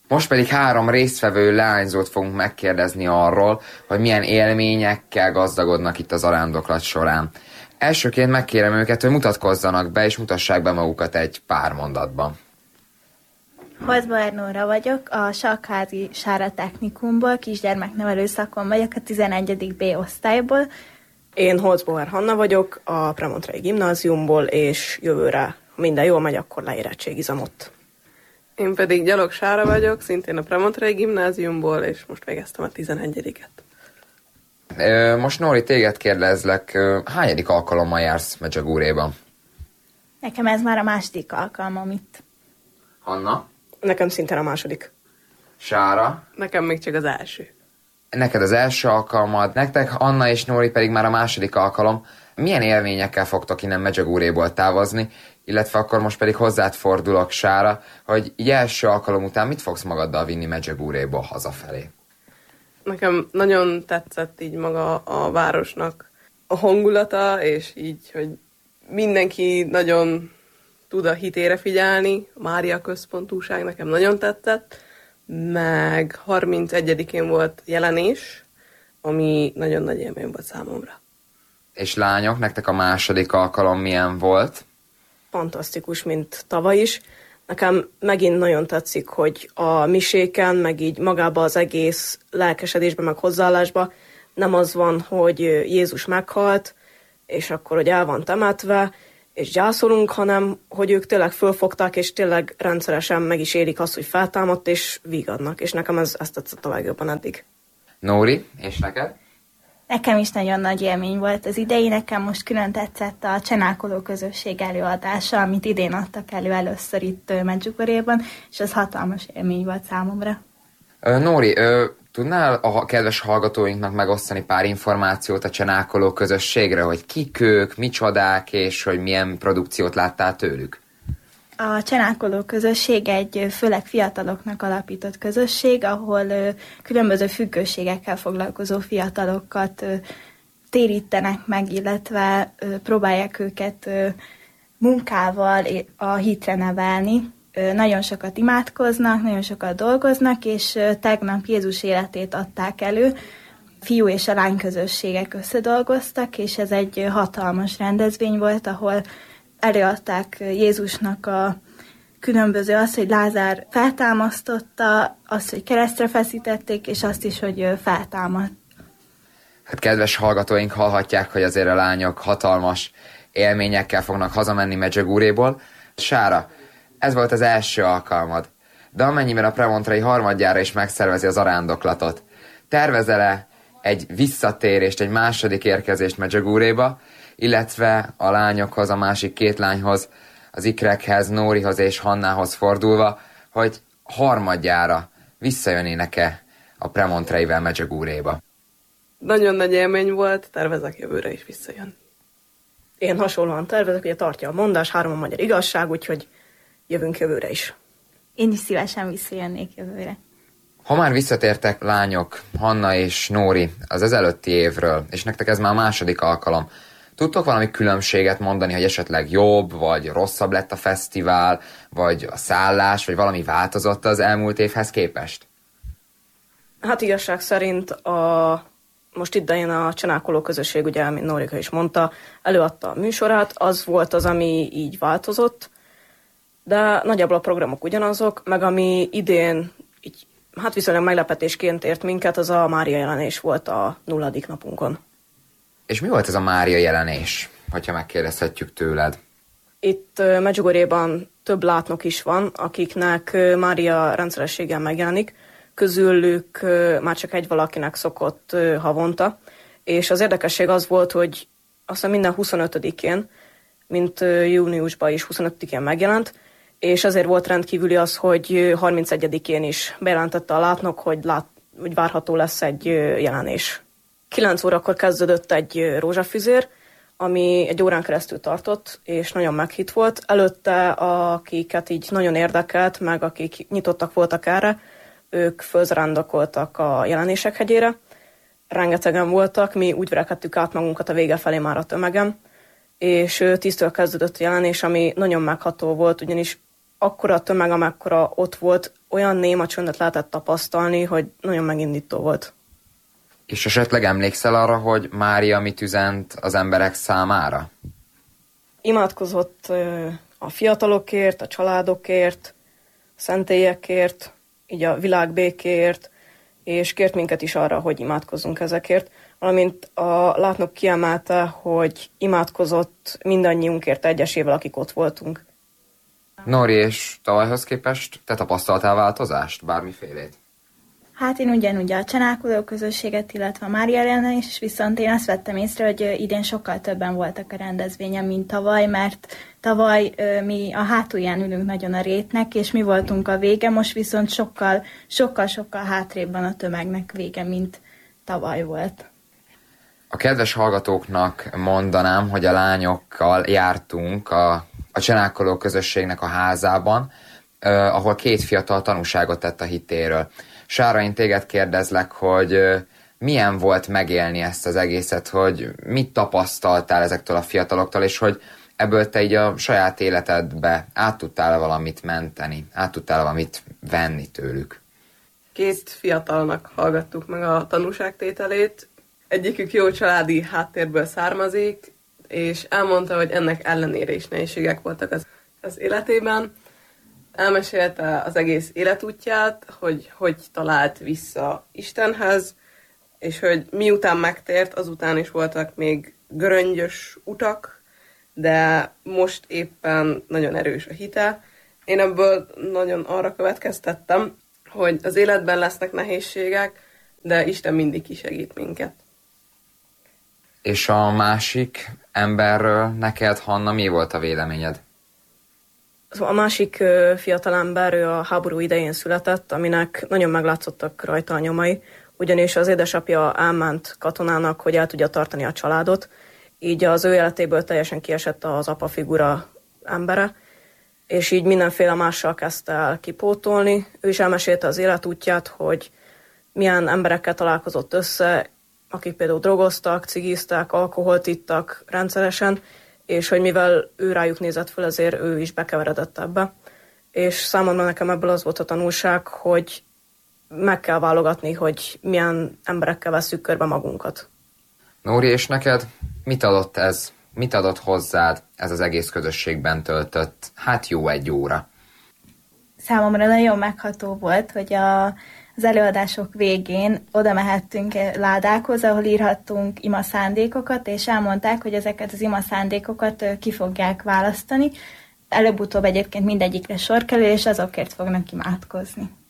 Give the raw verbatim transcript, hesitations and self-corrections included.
Most pedig három résztvevő leányzót fogunk megkérdezni arról, hogy milyen élményekkel gazdagodnak itt az arándoklat során. Elsőként megkérem őket, hogy mutatkozzanak be, és mutassák be magukat egy pár mondatban. Holzbauer Nóra vagyok, a Salkházi Sára Technikumból, kisgyermeknevelő szakon vagyok, a tizenegyedik B osztályból. Én Holzbauer Hanna vagyok, a Premontrei Gimnáziumból, és jövőre, ha minden jól megy, akkor leérettségizem ott. Én pedig Gyalog Sára vagyok, szintén a Premontrei Gimnáziumból, és most végeztem a tizenegyediket. Most Nóri, téged kérdezlek, hányadik alkalommal jársz Medjugorjéban? Nekem ez már a második alkalmam itt. Hanna? Nekem szintén a második. Sára? Nekem még csak az első. Neked az első alkalmad, nektek Anna és Nóri pedig már a második alkalom. Milyen élményekkel fogtok innen Medjugorjéból távozni, illetve akkor most pedig hozzád fordulok, Sára, hogy így első alkalom után mit fogsz magaddal vinni Medjugorjéból hazafelé? Nekem nagyon tetszett így maga a városnak a hangulata, és így, hogy mindenki nagyon tud a hitére figyelni, a Mária központúság nekem nagyon tetszett, meg harmincegyedikén volt jelenés, ami nagyon nagy élmény volt számomra. És lányok, nektek a második alkalom milyen volt? Fantasztikus, mint tavaly is. Nekem megint nagyon tetszik, hogy a miséken, meg így magába az egész lelkesedésben, meg hozzáállásban nem az van, hogy Jézus meghalt, és akkor, hogy el van temetve, és gyászolunk, hanem hogy ők tényleg fölfogták, és tényleg rendszeresen meg is élik azt, hogy feltámadt, és vígadnak. És nekem ez, ezt tetszett a legjobban eddig. Nóri, és neked? Nekem is nagyon nagy élmény volt az idei, nekem most külön tetszett a Csenákoló közösség előadása, amit idén adtak elő először itt Medjugorjéban, és ez hatalmas élmény volt számomra. Nóri, ö, tudnál a kedves hallgatóinknak megosztani pár információt a Csenákoló közösségre, hogy kik ők, micsodák, és hogy milyen produkciót láttál tőlük? A Csenákoló közösség egy főleg fiataloknak alapított közösség, ahol ö, különböző függőségekkel foglalkozó fiatalokat ö, térítenek meg, illetve ö, próbálják őket ö, munkával a hitre nevelni. Ö, nagyon sokat imádkoznak, nagyon sokat dolgoznak, és ö, tegnap Jézus életét adták elő. Fiú és a lány közösségek összedolgoztak, és ez egy hatalmas rendezvény volt, ahol előadták Jézusnak a különböző az, hogy Lázár feltámasztotta, azt, hogy keresztre feszítették, és azt is, hogy feltámadt. Hát kedves hallgatóink hallhatják, hogy azért a lányok hatalmas élményekkel fognak hazamenni Medjugorjéból. Sára, ez volt az első alkalmad, de amennyiben a Premontrei harmadjára is megszervezi az arándoklatot, tervezel-e egy visszatérést, egy második érkezést Medjugorjéba, illetve a lányokhoz, a másik két lányhoz, az ikrekhez, Nórihoz és Hannához fordulva, hogy harmadjára visszajönnének-e a Premontreivel Medjugorjéba? Nagyon nagy élmény volt, tervezek jövőre is visszajön. Én hasonlóan tervezek, hogy tartja a mondás, három a magyar igazság, úgyhogy jövünk jövőre is. Én is szívesen visszajönnék jövőre. Ha már visszatértek lányok, Hanna és Nóri az ezelőtti évről, és nektek ez már a második alkalom, tudtok valami különbséget mondani, hogy esetleg jobb, vagy rosszabb lett a fesztivál, vagy a szállás, vagy valami változott az elmúlt évhez képest? Hát igazság szerint a, most idején a Csenákoló közösség, ugye, mint Nórika is mondta, előadta a műsorát, az volt az, ami így változott, de nagyjából a programok ugyanazok, meg ami idén így, hát viszonylag meglepetésként ért minket, az a Mária jelenés volt a nulladik napunkon. És mi volt ez a Mária jelenés, hogyha megkérdezhetjük tőled? Itt Medjugorjéban több látnok is van, akiknek Mária rendszerességgel megjelenik, közülük már csak egy valakinek szokott havonta, és az érdekesség az volt, hogy aztán minden huszonötödikén, mint júniusban is huszonötödikén megjelent, és azért volt rendkívüli az, hogy harmincegyedikén is bejelentette a látnok, hogy, lát, hogy várható lesz egy jelenés. kilenc órakor kezdődött egy rózsafüzér, ami egy órán keresztül tartott, és nagyon meghitt volt. Előtte, akiket így nagyon érdekelt, meg akik nyitottak voltak erre, ők fölzarándokoltak a jelenések hegyére. Rengetegen voltak, mi úgy verekedtük át magunkat a vége felé már a tömegem, és tíztől kezdődött a jelenés, ami nagyon megható volt, ugyanis akkora tömeg, amekkora ott volt, olyan néma csöndet lehetett tapasztalni, hogy nagyon megindító volt. És esetleg emlékszel arra, hogy Mária mit üzent az emberek számára? Imádkozott a fiatalokért, a családokért, a szentélyekért, így a világ békéért, és kért minket is arra, hogy imádkozzunk ezekért. Valamint a látnok kiemelte, hogy imádkozott mindannyiunkért egyesével, akik ott voltunk. Nóri, és tavalyhoz képest te tapasztaltál változást, bármifélét? Hát én ugyanúgy a csenálkodó közösséget, illetve a Mária Arena is, viszont én azt vettem észre, hogy idén sokkal többen voltak a rendezvényen, mint tavaly, mert tavaly mi a hátulján ülünk nagyon a rétnek, és mi voltunk a vége, most viszont sokkal, sokkal, sokkal hátrébb van a tömegnek vége, mint tavaly volt. A kedves hallgatóknak mondanám, hogy a lányokkal jártunk a, a csenálkodó közösségnek a házában, eh, ahol két fiatal tanúságot tett a hitéről. Sára, én téged kérdezlek, hogy milyen volt megélni ezt az egészet, hogy mit tapasztaltál ezektől a fiataloktól, és hogy ebből te így a saját életedbe át tudtál valamit menteni, át tudtál valamit venni tőlük. Két fiatalnak hallgattuk meg a tanúságtételét. Egyikük jó családi háttérből származik, és elmondta, hogy ennek ellenére is nehézségek voltak az, az életében. Elmesélte az egész életútját, hogy hogy talált vissza Istenhez, és hogy miután megtért, azután is voltak még göröngyös utak, de most éppen nagyon erős a hite. Én ebből nagyon arra következtettem, hogy az életben lesznek nehézségek, de Isten mindig kisegít minket. És a másik emberről neked, Hanna, mi volt a véleményed? A másik fiatalember, ő a háború idején született, aminek nagyon meglátszottak rajta a nyomai, ugyanis az édesapja elment katonának, hogy el tudja tartani a családot, így az ő életéből teljesen kiesett az apa figura embere, és így mindenféle mással kezdte el kipótolni. Ő is elmesélte az életútját, hogy milyen emberekkel találkozott össze, akik például drogoztak, cigiztek, alkoholt ittak rendszeresen, és hogy mivel ő rájuk nézett föl, ezért ő is bekeveredett ebbe. És számomra nekem ebből az volt a tanulság, hogy meg kell válogatni, hogy milyen emberekkel vesszük körbe magunkat. Nóri, és neked mit adott ez? Mit adott hozzád ez az egész közösségben töltött, hát jó egy óra? Számomra nagyon megható volt, hogy a, az előadások végén oda mehettünk ládákhoz, ahol írhattunk ima szándékokat, és elmondták, hogy ezeket az ima szándékokat ki fogják választani. Előbb-utóbb egyébként mindegyikre sor kerül, és azokért fognak imádkozni.